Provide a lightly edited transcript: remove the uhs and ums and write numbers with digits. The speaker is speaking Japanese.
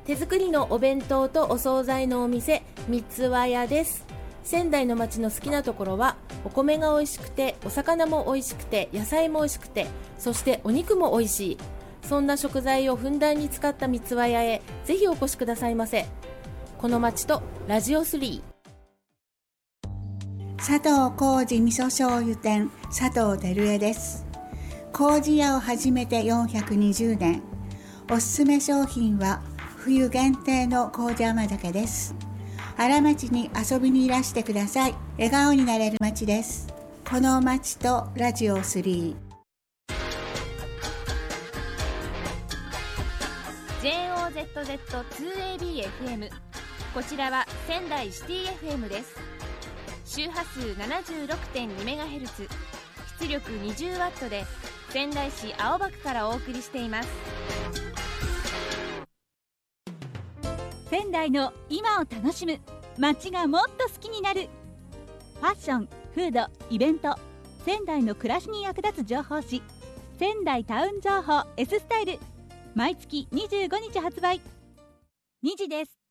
手作りのお弁当とお惣菜のお店、三つ輪屋です。仙台の町の好きなところは、お米が美味しくて、お魚も美味しくて、野菜も美味しくて、そしてお肉も美味しい。そんな食材をふんだんに使った三つ輪屋へぜひお越しくださいませ。この町とラジオ3。 佐藤浩二味噌醤油店佐藤輝恵です。麹屋を始めて420年。おすすめ商品は冬限定の麹甘酒です。荒町に遊びにいらしてください。笑顔になれる町です。この町とラジオ3。 JOZZ2ABFM、 こちらは仙台シティ FM です。周波数 76.2MHz、 出力 20W で仙台市青葉区からお送りしています。 仙台の今を楽しむ、街がもっと好きになる。ファッション、フード、イベント、仙台の暮らしに役立つ情報誌、仙台タウン情報 S スタイル、毎月25日発売。2時です。